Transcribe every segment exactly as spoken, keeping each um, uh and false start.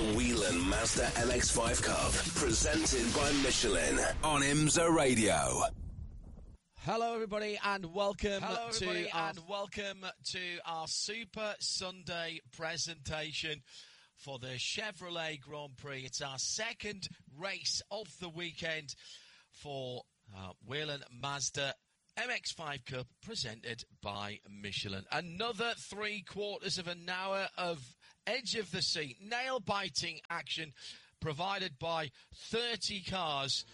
The Whelen Mazda M X five Cup, presented by Michelin on IMSA Radio. Hello, everybody, and welcome Hello, everybody, to our, and welcome to our Super Sunday presentation for the Chevrolet Grand Prix. It's our second race of the weekend for uh, Whelen Mazda M X five Cup, presented by Michelin. Another three quarters of an hour of edge of the seat, nail-biting action provided by thirty cars,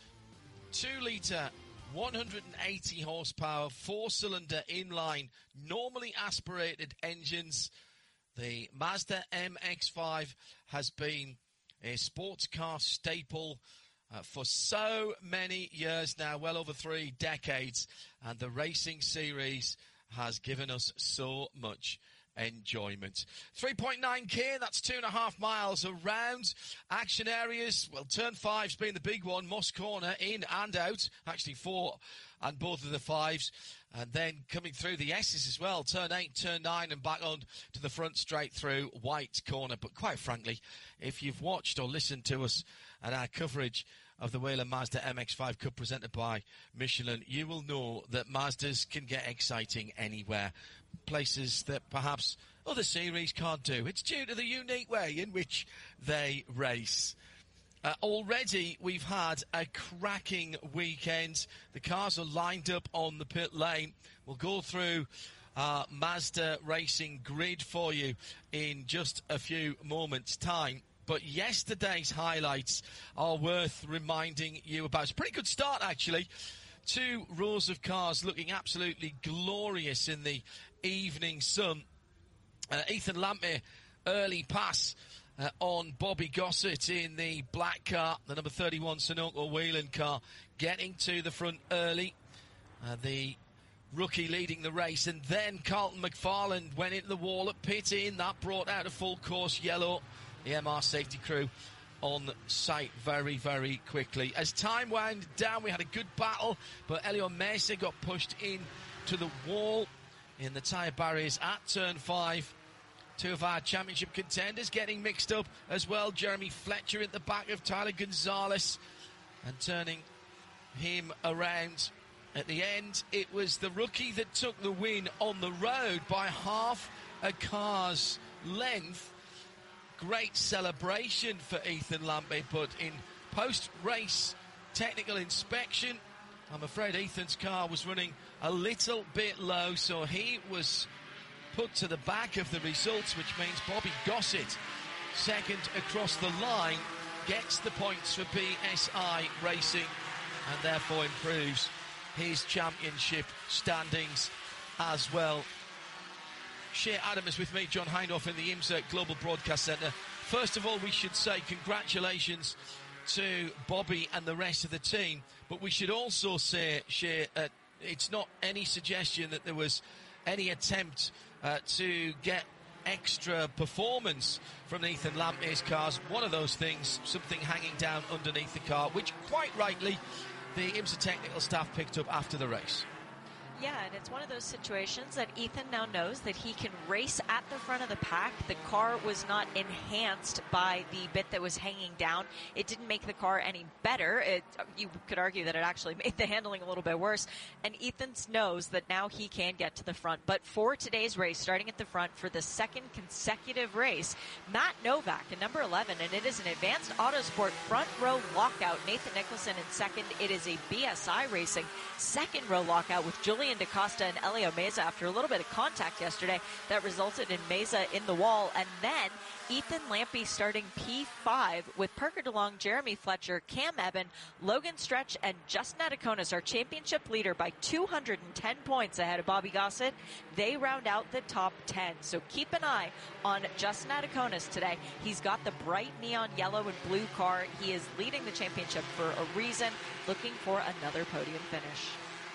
two litre, one hundred eighty horsepower, four-cylinder inline, normally aspirated engines. The Mazda M X five has been a sports car staple uh, for so many years now, well over three decades, and the racing series has given us so much enjoyment. three point nine K, that's two and a half miles around. Action areas, well, turn five's been the big one. Moss Corner, in and out. Actually four and both of the fives. And then coming through the S's as well. Turn eight, turn nine, and back on to the front straight through White Corner. But quite frankly, if you've watched or listened to us and our coverage of the Whelen Mazda M X five Cup presented by Michelin, you will know that Mazdas can get exciting anywhere. Places that perhaps other series can't do. It's due to the unique way in which they race. Uh, already we've had a cracking weekend. The cars are lined up on the pit lane. We'll go through our Mazda racing grid for you in just a few moments' time. But yesterday's highlights are worth reminding you about. It's a pretty good start, actually. Two rows of cars looking absolutely glorious in the evening sun. Uh, Ethan Lampmere, early pass uh, on Bobby Gossett in the black car, the number thirty-one Sunoco Whelen car, getting to the front early. Uh, the rookie leading the race, and then Carlton McFarland went into the wall at pit in. That brought out a full course yellow. The M R safety crew on site very, very quickly. As time wound down, we had a good battle, but Elio Mesa got pushed in to the wall in the tyre barriers at turn five. Two of our championship contenders getting mixed up as well. Jeremy Fletcher at the back of Tyler Gonzalez and turning him around. At the end, it was the rookie that took the win on the road by half a car's length. Great celebration for Ethan Lampmere, but in post-race technical inspection, I'm afraid Ethan's car was running a little bit low, so he was put to the back of the results, which means Bobby Gossett, second across the line, gets the points for B S I Racing and therefore improves his championship standings as well. Shea Adam is with me, John Hindhaugh in the IMSA Global Broadcast Centre. First of all, we should say congratulations to Bobby and the rest of the team, but we should also say, Shea, uh, it's not any suggestion that there was any attempt uh, to get extra performance from Ethan Lampmere's cars. One of those things, something hanging down underneath the car, which quite rightly the IMSA technical staff picked up after the race. Yeah, and it's one of those situations that Ethan now knows that he can race at the front of the pack. The car was not enhanced by the bit that was hanging down. It didn't make the car any better. It, you could argue that it actually made the handling a little bit worse. And Ethan knows that now he can get to the front. But for today's race, starting at the front for the second consecutive race, Matt Novak in number eleven, and it is an Advanced Autosport front row lockout. Nathan Nicholson in second. It is a B S I Racing second row lockout with Julian DaCosta and Elio Mesa after a little bit of contact yesterday that resulted in Mesa in the wall. And then Ethan Lampmere starting P five with Parker DeLong, Jeremy Fletcher, Cam Eben, Logan Stretch, and Justin Ataconis, our championship leader, by two hundred ten points ahead of Bobby Gossett. They round out the top ten. So keep an eye on Justin Ataconis today. He's got the bright neon yellow and blue car. He is leading the championship for a reason, looking for another podium finish.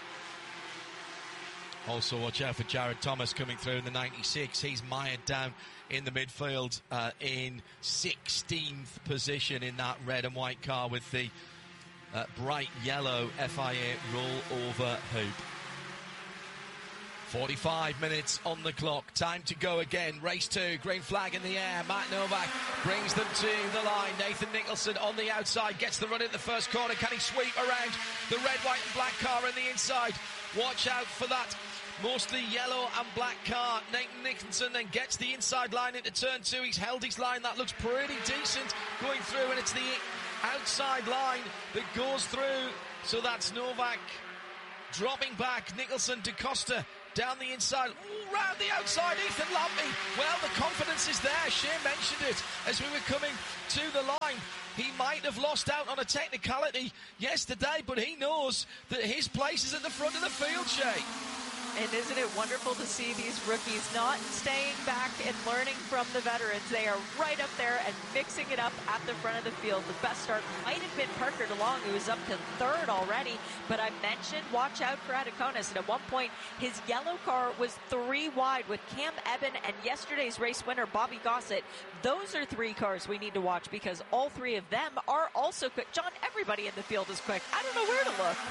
Also, watch out for Jared Thomas coming through in the ninety-six. He's mired down in the midfield uh, in sixteenth position in that red and white car with the uh, bright yellow F I A rollover hoop. forty-five minutes on the clock. Time to go again. Race two. Green flag in the air. Matt Novak brings them to the line. Nathan Nicholson on the outside. Gets the run in the first corner. Can he sweep around the red, white and black car on the inside? Watch out for that mostly yellow and black car. Nathan Nicholson then gets the inside line into turn two. He's held his line. That looks pretty decent going through, and it's the outside line that goes through. So that's Novak dropping back. Nicholson, DaCosta down the inside. Ooh, round the outside, Ethan Lampy. Well, the confidence is there. Shane mentioned it as we were coming to the line. He might have lost out on a technicality yesterday, but he knows that his place is at the front of the field, Shay. And isn't it wonderful to see these rookies not staying back and learning from the veterans? They are right up there and mixing it up at the front of the field. The best start might have been Parker DeLong, who was up to third already. But I mentioned watch out for Adakonis. And at one point, his yellow car was three wide with Cam Eben and yesterday's race winner, Bobby Gossett. Those are three cars we need to watch because all three of them are also quick. John, everybody in the field is quick. I don't know where to look.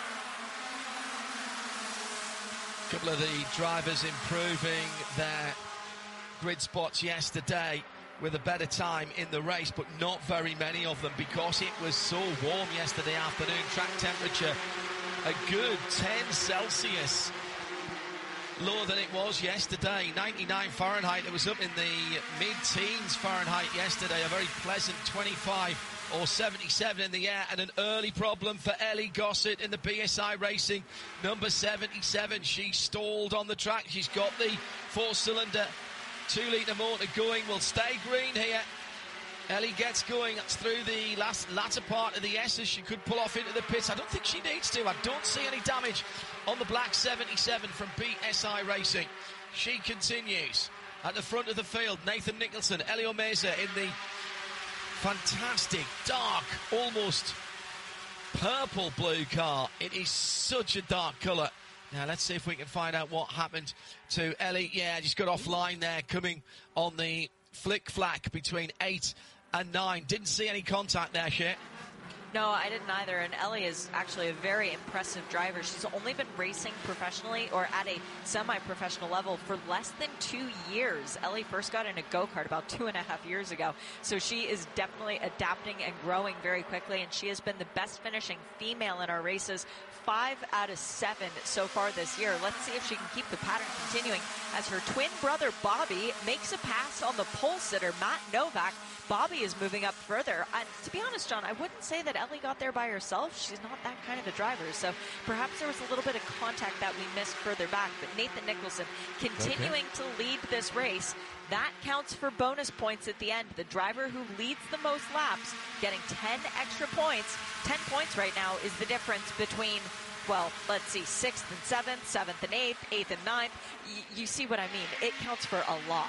A couple of the drivers improving their grid spots yesterday with a better time in the race, but not very many of them because it was so warm yesterday afternoon. Track temperature a good ten Celsius lower than it was yesterday. ninety-nine Fahrenheit. It was up in the mid-teens Fahrenheit yesterday. A very pleasant twenty-five or seventy-seven in the air, and an early problem for Ellie Gossett in the B S I Racing number seventy-seven. She stalled on the track. She's got the four-cylinder two litre motor going. Will stay green here. Ellie gets going. That's through the last latter part of the S's. She could pull off into the pits. I don't think she needs to. I don't see any damage on the black seventy-seven from B S I Racing. She continues at the front of the field. Nathan Nicholson, Elio Meza in the fantastic, dark, almost purple blue car. It is such a dark colour. Now, let's see if we can find out what happened to Ellie. Yeah, just got offline there, coming on the flick-flack between eight and nine. Didn't see any contact there, Shay. No, I didn't either, and Ellie is actually a very impressive driver. She's only been racing professionally or at a semi-professional level for less than two years. Ellie first got in a go-kart about two and a half years ago, so she is definitely adapting and growing very quickly, and she has been the best finishing female in our races, five out of seven so far this year. Let's see if she can keep the pattern continuing as her twin brother Bobby makes a pass on the pole sitter Matt Novak. Bobby is moving up further. And to be honest, John, I wouldn't say that Ellie got there by herself. She's not that kind of a driver. So perhaps there was a little bit of contact that we missed further back. But Nathan Nicholson continuing okay. to lead this race. That counts for bonus points at the end. The driver who leads the most laps getting ten extra points. ten points right now is the difference between, well, let's see, sixth and seventh, seventh and eighth, eighth and ninth. Y- you see what I mean? It counts for a lot.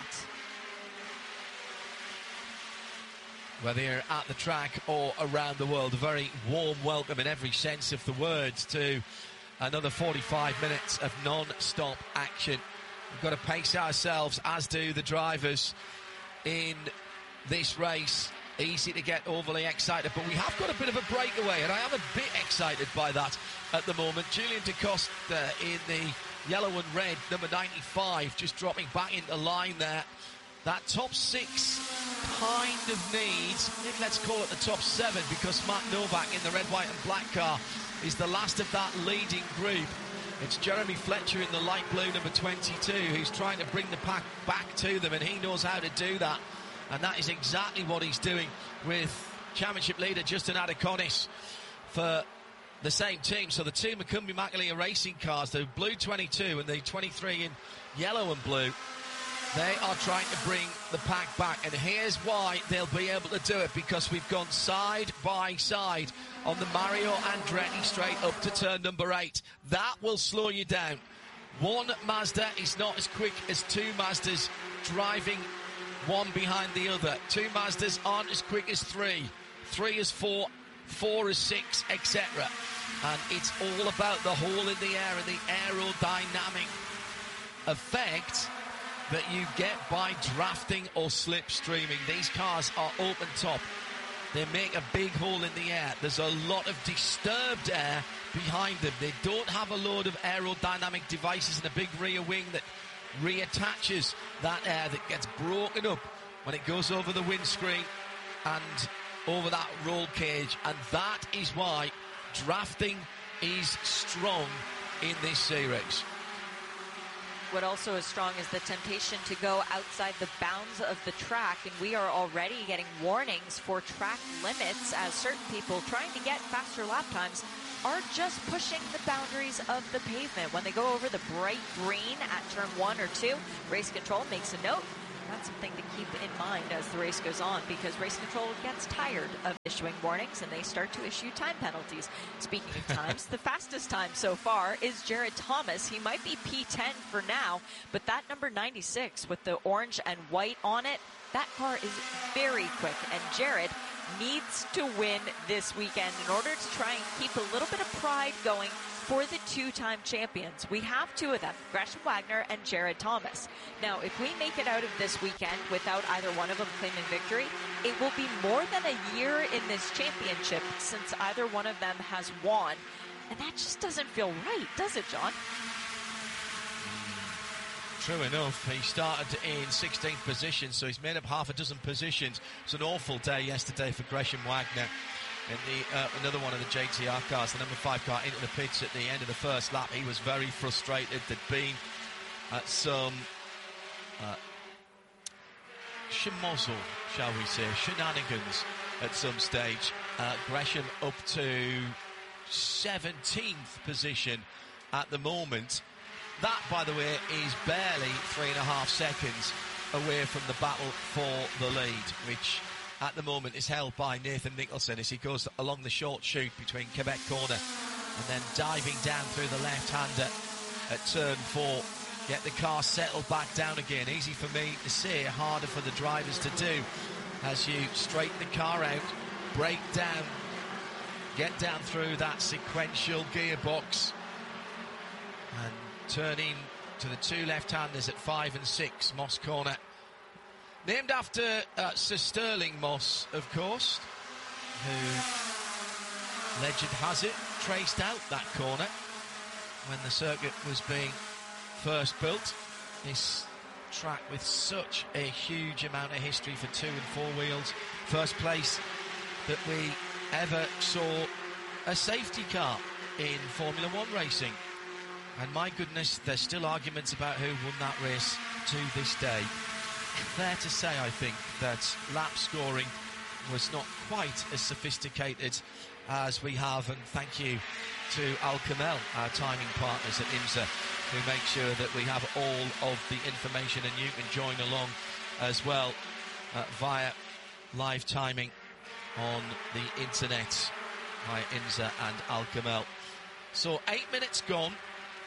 Whether you're at the track or around the world, a very warm welcome in every sense of the words to another forty-five minutes of non-stop action. We've got to pace ourselves, as do the drivers in this race. Easy to get overly excited, but we have got a bit of a breakaway, and I am a bit excited by that at the moment. Julian DaCosta in the yellow and red, number ninety-five, just dropping back into line there. That top six kind of needs, let's call it the top seven, because Matt Novak in the red, white and black car is the last of that leading group. It's Jeremy Fletcher in the light blue, number twenty-two, who's trying to bring the pack back to them, and he knows how to do that. And that is exactly what he's doing with championship leader Justin Adakonis for the same team. So the two Macumbi Makalia racing cars, the blue twenty-two and the twenty-three in yellow and blue, they are trying to bring the pack back, and here's why they'll be able to do it, because we've gone side by side on the Mario Andretti straight up to turn number eight. That will slow you down. One Mazda is not as quick as two Mazdas driving one behind the other. Two Mazdas aren't as quick as three. Three is four, four is six, et cetera. And it's all about the hole in the air and the aerodynamic effect that you get by drafting or slipstreaming. These cars are open top They make a big hole in the air. There's a lot of disturbed air behind them. They don't have a load of aerodynamic devices and a big rear wing that reattaches that air that gets broken up when it goes over the windscreen and over that roll cage. And that is why drafting is strong in this series. What also is strong is the temptation to go outside the bounds of the track, and we are already getting warnings for track limits as certain people trying to get faster lap times are just pushing the boundaries of the pavement. When they go over the bright green at turn one or two, race control makes a note. That's something to keep in mind as the race goes on, because race control gets tired of issuing warnings and they start to issue time penalties. Speaking of times, the fastest time so far is Jared Thomas. He might be P ten for now, but that number ninety-six with the orange and white on it, that car is very quick, and Jared needs to win this weekend in order to try and keep a little bit of pride going for the two-time champions. We have two of them, Gresham Wagner and Jared Thomas. Now, if we make it out of this weekend without either one of them claiming victory, it will be more than a year in this championship since either one of them has won. And that just doesn't feel right, does it, John? True enough, he started in sixteenth position, so he's made up half a dozen positions. It was an awful day yesterday for Gresham Wagner in the uh, another one of the J T R cars, the number five car, into the pits at the end of the first lap. He was very frustrated. There'd been uh, some uh, schmozzle, shall we say, shenanigans at some stage. Uh, Gresham up to seventeenth position at the moment. That, by the way, is barely three and a half seconds away from the battle for the lead, which at the moment is held by Nathan Nicholson as he goes along the short chute between Quebec corner and then diving down through the left-hander at turn four. Get the car settled back down again. Easy for me to say, harder for the drivers to do as you straighten the car out, brake down, get down through that sequential gearbox and turn in to the two left-handers at five and six, Moss Corner. Named after uh, Sir Sterling Moss, of course, who, legend has it, traced out that corner when the circuit was being first built. This track with such a huge amount of history for two and four wheels. First place that we ever saw a safety car in Formula One racing. And my goodness, there's still arguments about who won that race to this day. Fair to say, I think, that lap scoring was not quite as sophisticated as we have, and thank you to Al Kamel, our timing partners at IMSA, who make sure that we have all of the information, and you can join along as well uh, via live timing on the internet via IMSA and Al Kamel. So eight minutes gone.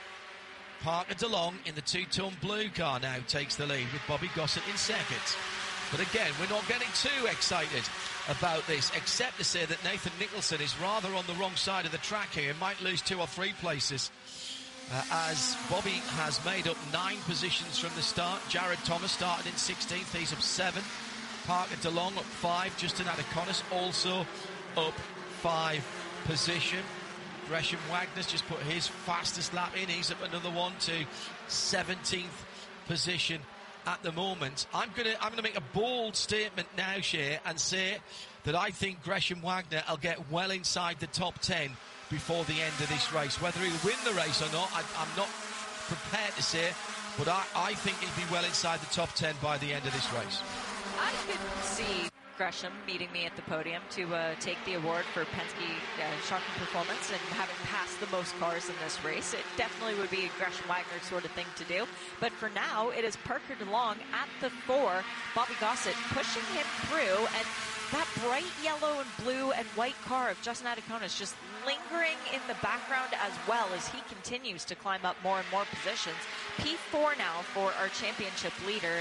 Parker DeLong in the two-tone blue car now takes the lead with Bobby Gossett in second. But again, we're not getting too excited about this, except to say that Nathan Nicholson is rather on the wrong side of the track here. He might lose two or three places uh, as Bobby has made up nine positions from the start. Jared Thomas started in sixteenth, he's up seven. Parker DeLong up five. Justin Adaconis also up five position. Gresham Wagner's just put his fastest lap in. He's up another one to seventeenth position at the moment. I'm going to I'm going to make a bold statement now, Shea, and say that I think Gresham Wagner will get well inside the top ten before the end of this race. Whether he'll win the race or not, I, I'm not prepared to say, but I, I think he'll be well inside the top ten by the end of this race. I could see Gresham meeting me at the podium to uh, take the award for Penske uh, shocking performance and having passed the most cars in this race. It definitely would be a Gresham Wagner sort of thing to do. But for now, it is Parker DeLong at the four, Bobby Gossett pushing him through, and that bright yellow and blue and white car of Justin Adaconis just lingering in the background as well as he continues to climb up more and more positions. P four now for our championship leader. And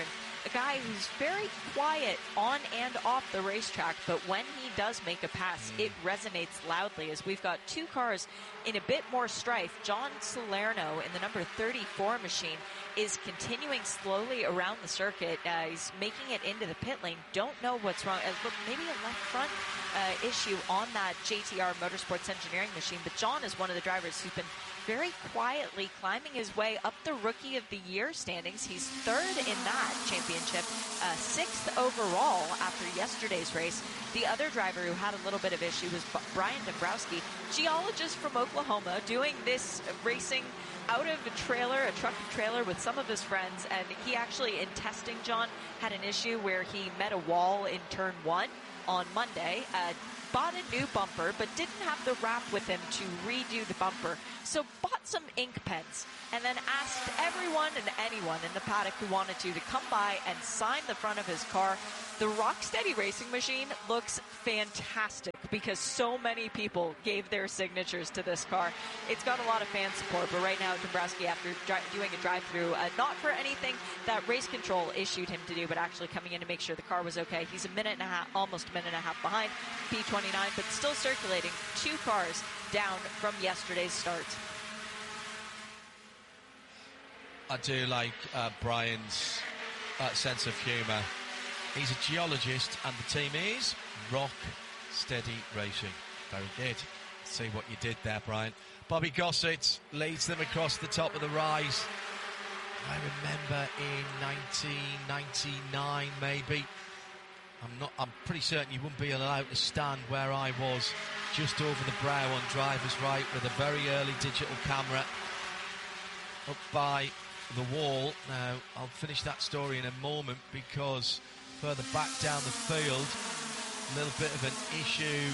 a guy who's very quiet on and off the racetrack, but when he does make a pass, it resonates loudly, as we've got two cars in a bit more strife. John Salerno in the number thirty-four machine is continuing slowly around the circuit. Uh, he's making it into the pit lane. Don't know what's wrong. Uh, look, maybe a left front uh, issue on that J T R Motorsports Engineering machine, but John is one of the drivers who's been very quietly climbing his way up the Rookie of the Year standings. He's third in that championship, uh, sixth overall after yesterday's race. The other driver who had a little bit of issue was Brian Dombrowski, geologist from Oklahoma, doing this racing out of a trailer, a truck and trailer with some of his friends, and he actually, in testing, John, had an issue where he met a wall in turn one on Monday, uh, bought a new bumper, but didn't have the wrap with him to redo the bumper. So bought some ink pens and then asked everyone and anyone in the paddock who wanted to to come by and sign the front of his car. The Rocksteady racing machine looks fantastic because so many people gave their signatures to this car. It's got a lot of fan support, but right now Dombrowski, after dri- doing a drive-through, uh, not for anything that race control issued him to do, but actually coming in to make sure the car was okay. He's a minute and a half, almost a minute and a half behind P twenty-nine, but still circulating, two cars down from yesterday's start. I do like uh, Brian's uh, sense of humour. He's a geologist, and the team is Rock Steady Racing. Very good. See what you did there, Brian. Bobby Gossett leads them across the top of the rise. I remember in nineteen ninety-nine, maybe. I'm not. I'm pretty certain you wouldn't be allowed to stand where I was, just over the brow on driver's right, with a very early digital camera up by the wall. Now, I'll finish that story in a moment, because further back down the field, a little bit of an issue.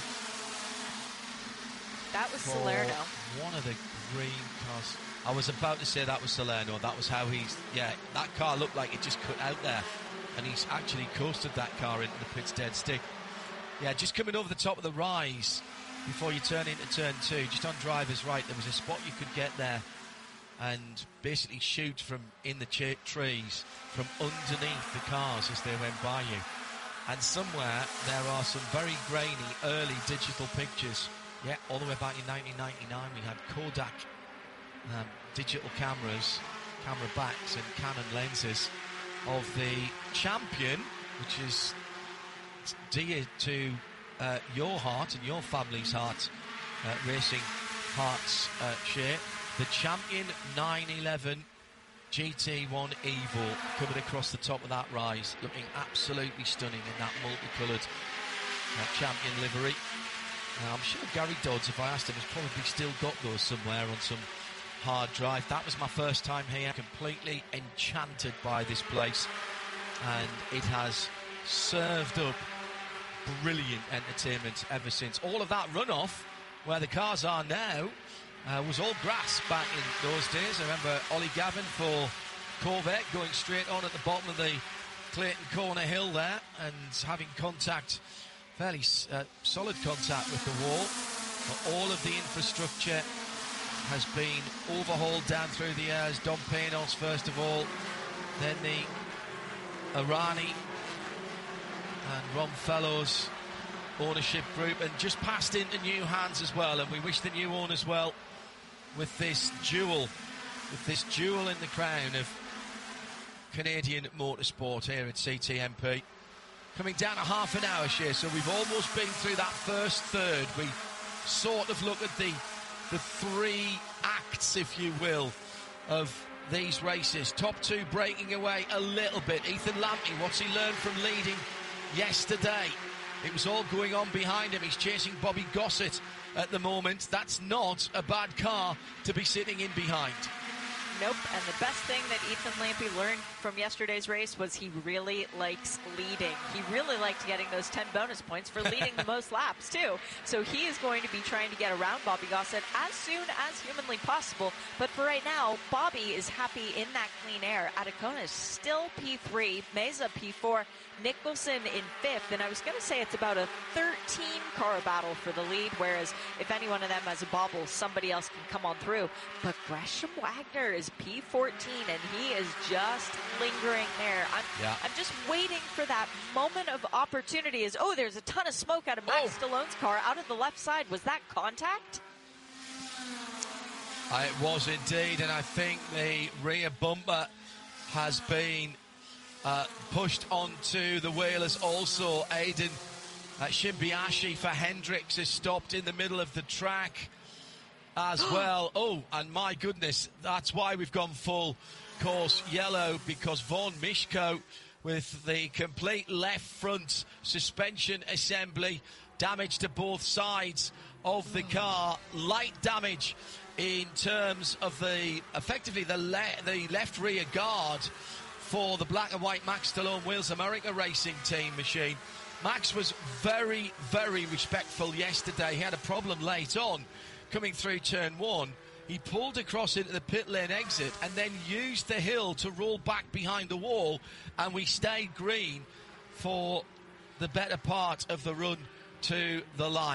That was Salerno. One of the green cars. I was about to say that was Salerno. That was how he's... Yeah, that car looked like it just cut out there. And he's actually coasted that car into the pit's dead stick. Yeah, just coming over the top of the rise before you turn into turn two, just on driver's right, there was a spot you could get there and basically shoot from in the ch- trees from underneath the cars as they went by you. And somewhere there are some very grainy early digital pictures. Yeah, all the way back in nineteen ninety-nine we had Kodak um, digital cameras, camera backs and Canon lenses of the champion, which is dear to uh, your heart and your family's heart, uh, racing hearts uh, share. The champion nine eleven G T one Evo coming across the top of that rise, looking absolutely stunning in that multicoloured uh, champion livery. Uh, I'm sure Gary Dodds, if I asked him, has probably still got those somewhere on some hard drive. That was my first time here, completely enchanted by this place, and it has served up brilliant entertainment ever since. All of that runoff, where the cars are now, Uh, was all grass back in those days. I remember Ollie Gavin for Corvette going straight on at the bottom of the Clayton Corner hill there and having contact, fairly uh, solid contact with the wall. But all of the infrastructure has been overhauled down through the years. Dom Pinos first of all, then the Arani and Ron Fellows ownership group, and just passed into new hands as well, and we wish the new owners well with this jewel, with this jewel in the crown of Canadian motorsport here at C T M P. Coming down a half an hour, Shea, so we've almost been through that first third. We sort of look at the the three acts, if you will, of these races. Top two breaking away a little bit. Ethan Lampney, what's he learned from leading yesterday? It was all going on behind him. He's chasing Bobby Gossett at the moment. That's not a bad car to be sitting in behind. Nope, and the best thing that Ethan Lampy learned from yesterday's race was he really likes leading. He really liked getting those ten bonus points for leading the most laps, too. So he is going to be trying to get around Bobby Gossett as soon as humanly possible. But for right now, Bobby is happy in that clean air. Adekona is still P three, Meza P four, Nicholson in fifth. And I was going to say it's about a thirteen-car battle for the lead, whereas if any one of them has a bobble, somebody else can come on through. But Gresham Wagner is P fourteen, and he is just lingering there. I'm, Yeah. I'm just waiting for that moment of opportunity. Is oh, there's a ton of smoke out of Max Oh. Stallone's car out of the left side. Was that contact? Uh, It was indeed, and I think the rear bumper has been uh, pushed onto the wheelers also. Aiden uh, Shimbiashi for Hendricks is stopped in the middle of the track as well. Oh, and my goodness, that's why we've gone full course yellow, because Vaughn Mishko with the complete left front suspension assembly, damage to both sides of the car, light damage in terms of the effectively the le- the left rear guard for the black and white Max Stallone Wheels America Racing Team machine. Max was very, very respectful yesterday. He had a problem late on coming through turn one. He pulled across into the pit lane exit and then used the hill to roll back behind the wall, and we stayed green for the better part of the run to the line.